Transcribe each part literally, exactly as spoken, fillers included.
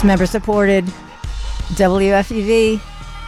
member supported. W F U V.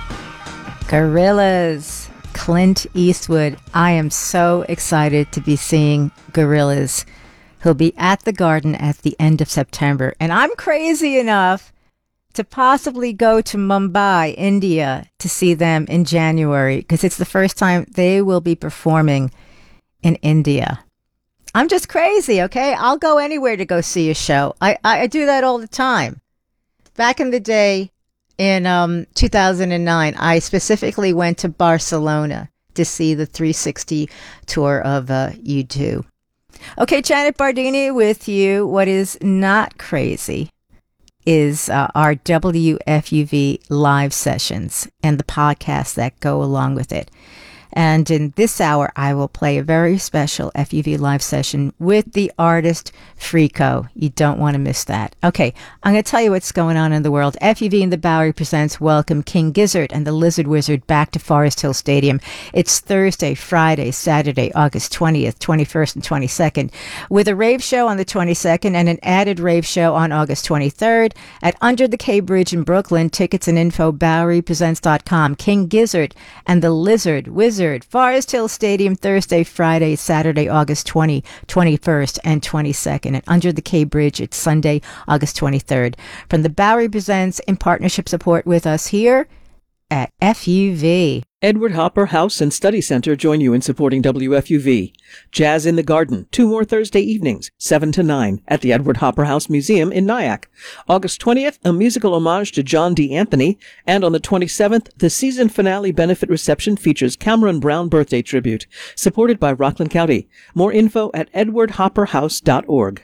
Gorillaz. Clint Eastwood. I am so excited to be seeing Gorillaz. He'll be at the Garden at the end of September. And I'm crazy enough to possibly go to Mumbai, India, to see them in January, because it's the first time they will be performing in India. I'm just crazy, okay? I'll go anywhere to go see a show. I, I, I do that all the time. Back in the day, in um, two thousand nine, I specifically went to Barcelona to see the three sixty tour of uh, U two. Okay, Janet Bardini with you. What is not crazy is uh, our W F U V live sessions and the podcasts that go along with it. And in this hour, I will play a very special F U V live session with the artist Freako. You don't want to miss that. Okay, I'm going to tell you what's going on in the world. F U V and the Bowery presents Welcome King Gizzard and the Lizard Wizard back to Forest Hill Stadium. It's Thursday, Friday, Saturday, August twentieth, twenty-first, and twenty-second, with a rave show on the twenty-second and an added rave show on August twenty-third at Under the K Bridge in Brooklyn. Tickets and info, bowery presents dot com. King Gizzard and the Lizard Wizard. Forest Hill Stadium, Thursday, Friday, Saturday, August twentieth, twenty-first, and twenty-second. And Under the K Bridge, it's Sunday, August twenty-third. From the Bowery Presents in partnership support with us here at F U V. Edward Hopper House and Study Center join you in supporting W F U V. Jazz in the Garden, two more Thursday evenings, seven to nine, at the Edward Hopper House Museum in Nyack. August twentieth, a musical homage to John D. Anthony, and on the twenty-seventh, the season finale benefit reception features Cameron Brown birthday tribute, supported by Rockland County. More info at edward hopper house dot org.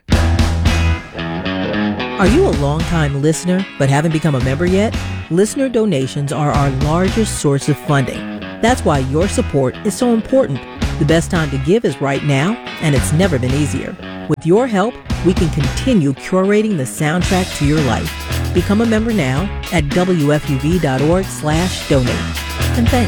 Are you a long-time listener but haven't become a member yet? Listener donations are our largest source of funding. That's why your support is so important. The best time to give is right now, and it's never been easier. With your help, we can continue curating the soundtrack to your life. Become a member now at W F U V dot org slash donate. And thanks.